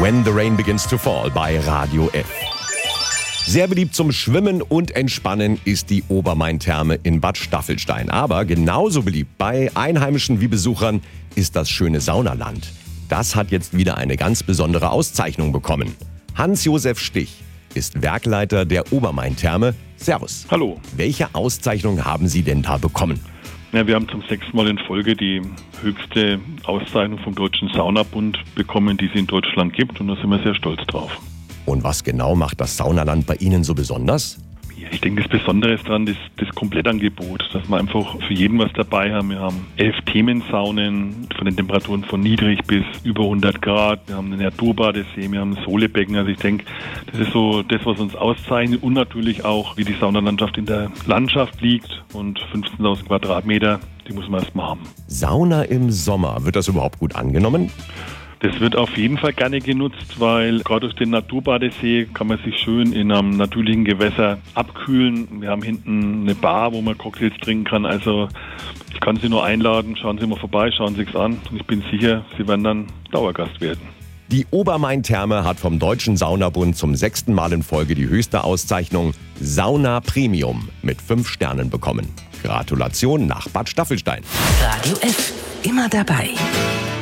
When the Rain Begins to Fall bei Radio F. Sehr beliebt zum Schwimmen und Entspannen ist die Obermain-Therme in Bad Staffelstein. Aber genauso beliebt bei Einheimischen wie Besuchern ist das schöne Saunaland. Das hat jetzt wieder eine ganz besondere Auszeichnung bekommen. Hans-Josef Stich ist Werkleiter der Obermain-Therme. Servus. Hallo. Welche Auszeichnung haben Sie denn da bekommen? Ja, wir haben zum 6. Mal in Folge die höchste Auszeichnung vom Deutschen Saunabund bekommen, die es in Deutschland gibt. Und da sind wir sehr stolz drauf. Und was genau macht das Saunaland bei Ihnen so besonders? Ja, ich denke, das Besondere ist daran, das Komplettangebot, dass wir einfach für jeden was dabei haben. Wir haben 11 Themensaunen von den Temperaturen von niedrig bis über 100 Grad. Wir haben einen Naturbadesee, wir haben ein Solebecken. Also ich denke, das ist so das, was uns auszeichnet. Und natürlich auch, wie die Saunalandschaft in der Landschaft liegt. Und 15.000 Quadratmeter, die muss man erstmal haben. Sauna im Sommer, wird das überhaupt gut angenommen? Das wird auf jeden Fall gerne genutzt, weil gerade durch den Naturbadesee kann man sich schön in einem natürlichen Gewässer abkühlen. Wir haben hinten eine Bar, wo man Cocktails trinken kann. Also ich kann Sie nur einladen, schauen Sie mal vorbei, schauen Sie es an. Und ich bin sicher, Sie werden dann Dauergast werden. Die Obermain-Therme hat vom Deutschen Saunabund zum 6. Mal in Folge die höchste Auszeichnung Sauna Premium mit 5 Sternen bekommen. Gratulation nach Bad Staffelstein. Radio F, immer dabei.